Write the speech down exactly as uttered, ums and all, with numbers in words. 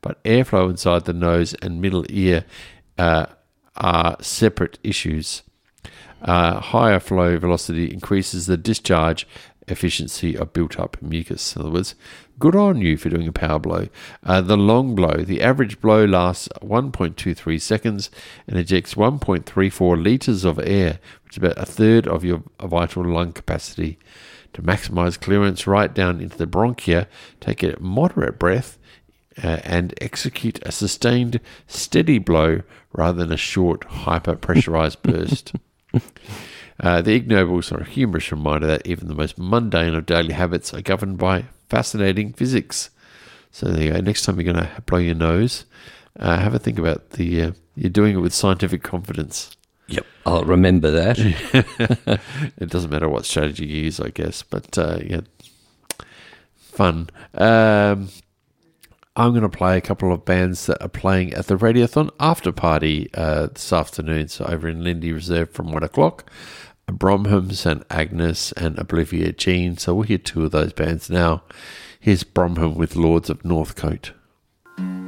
but airflow inside the nose and middle ear uh, are separate issues. Uh, higher flow velocity increases the discharge efficiency of built-up mucus. In other words, good on you for doing a power blow. Uh, the long blow, the average blow lasts one point two three seconds and ejects one point three four litres of air, which is about a third of your vital lung capacity. To maximise clearance right down into the bronchia, take a moderate breath uh, and execute a sustained, steady blow rather than a short, hyper-pressurised burst. Uh, the ignobles are a humorous reminder that even the most mundane of daily habits are governed by fascinating physics. So there you go. Next time you're going to blow your nose, uh, have a think about the uh, you're doing it with scientific confidence. Yep, I'll remember that. It doesn't matter what strategy you use, I guess, but uh, yeah, fun. Um, I'm going to play a couple of bands that are playing at the Radiothon after party uh, this afternoon. So over in Lindy Reserve from one o'clock, Bromham, and Agnes, and Oblivia Jean. So we'll hear two of those bands now. Here's Bromham with Lords of Northcote.